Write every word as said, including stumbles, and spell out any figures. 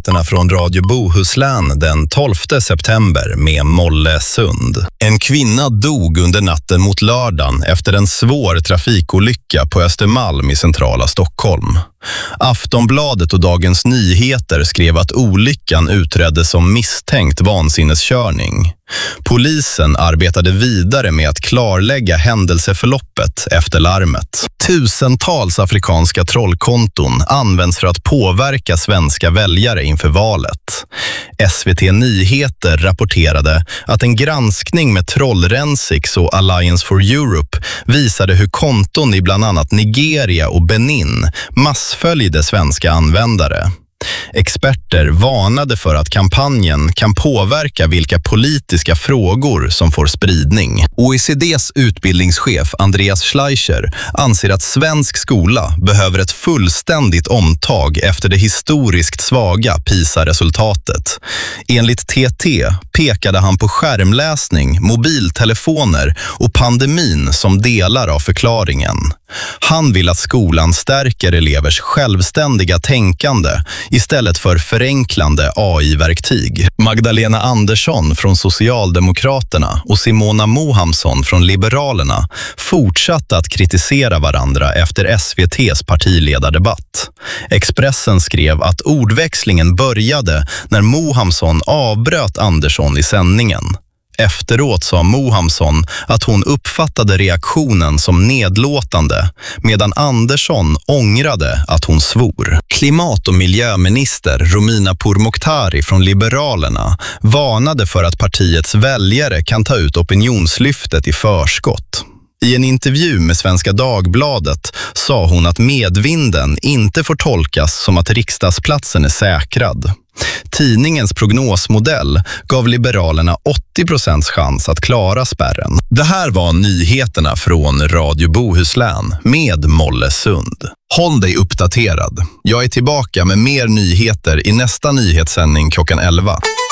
nyheterna från Radio Bohuslän den tolfte september med Molle Sund. En kvinna dog under natten mot lördagen efter en svår trafikolycka på Östermalm i centrala Stockholm. Aftonbladet och Dagens Nyheter skrev att olyckan utreddes som misstänkt vansinneskörning. Polisen arbetade vidare med att klarlägga händelseförloppet efter larmet. Tusentals afrikanska trollkonton används för att påverka svenska väljare inför valet. S V T Nyheter rapporterade att en granskning med Trollrensix och Alliance for Europe visade hur konton i bland annat Nigeria och Benin massföljde svenska användare. Experter varnade för att kampanjen kan påverka vilka politiska frågor som får spridning. O E C D:s utbildningschef Andreas Schleicher anser att svensk skola behöver ett fullständigt omtag efter det historiskt svaga PISA-resultatet. Enligt T T pekade han på skärmläsning, mobiltelefoner och pandemin som delar av förklaringen. Han vill att skolan stärker elevers självständiga tänkande istället för förenklande A I-verktyg. Magdalena Andersson från Socialdemokraterna och Simona Mohamsson från Liberalerna fortsatte att kritisera varandra efter S V T:s partiledardebatt. Expressen skrev att ordväxlingen började när Mohamsson avbröt Andersson i sändningen. Efteråt sa Mohamsson att hon uppfattade reaktionen som nedlåtande, medan Andersson ångrade att hon svor. Klimat- och miljöminister Romina Pourmokhtari från Liberalerna varnade för att partiets väljare kan ta ut opinionslyftet i förskott. I en intervju med Svenska Dagbladet sa hon att medvinden inte får tolkas som att riksdagsplatsen är säkrad. Tidningens prognosmodell gav Liberalerna åttio procents chans att klara spärren. Det här var nyheterna från Radio Bohuslän med Molle Sund. Håll dig uppdaterad. Jag är tillbaka med mer nyheter i nästa nyhetssändning klockan elva.